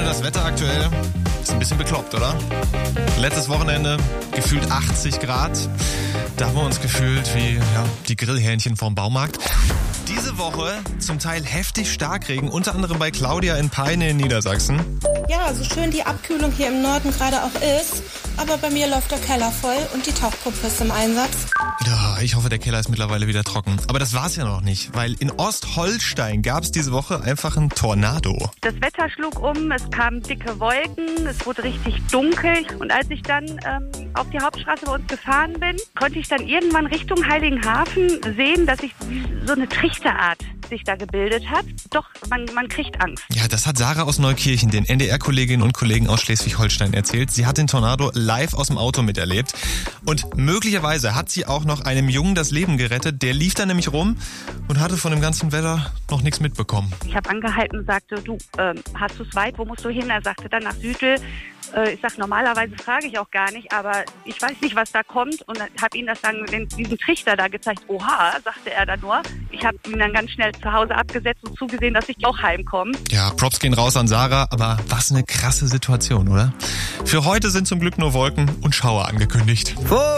das Wetter aktuell ist ein bisschen bekloppt, oder? Letztes Wochenende gefühlt 80 Grad. Da haben wir uns gefühlt wie die Grillhähnchen vorm Baumarkt. Diese Woche zum Teil heftig Starkregen, unter anderem bei Claudia in Peine in Niedersachsen. Ja, so schön die Abkühlung hier im Norden gerade auch ist, aber bei mir läuft der Keller voll und die Tauchpumpe ist im Einsatz. Ja, ich hoffe, der Keller ist mittlerweile wieder trocken. Aber das war's ja noch nicht, weil in Ostholstein gab es diese Woche einfach einen Tornado. Das Wetter schlug um, es kamen dicke Wolken, es wurde richtig dunkel. Und als ich dann auf die Hauptstraße bei uns gefahren bin, konnte ich dann irgendwann Richtung Heiligenhafen sehen, dass sich so eine Trichterart sich da gebildet hat. Doch, man kriegt Angst. Ja, das hat Sarah aus Neukirchen den NDR-Kolleginnen und Kollegen aus Schleswig-Holstein erzählt. Sie hat den Tornado live aus dem Auto miterlebt. Und möglicherweise hat sie auch noch einem Jungen das Leben gerettet. Der lief da nämlich rum und hatte von dem ganzen Wetter noch nichts mitbekommen. Ich habe angehalten und sagte, du, hast du es weit? Wo musst du hin? Er sagte dann nach Südl. Ich sag, normalerweise frage ich auch gar nicht, aber ich weiß nicht, was da kommt, und habe ihm das dann, diesen Trichter da gezeigt. Oha, sagte er dann nur. Ich habe ihn dann ganz schnell zu Hause abgesetzt und zugesehen, dass ich auch heimkomme. Ja, Props gehen raus an Sarah, aber was eine krasse Situation, oder? Für heute sind zum Glück nur Wolken und Schauer angekündigt.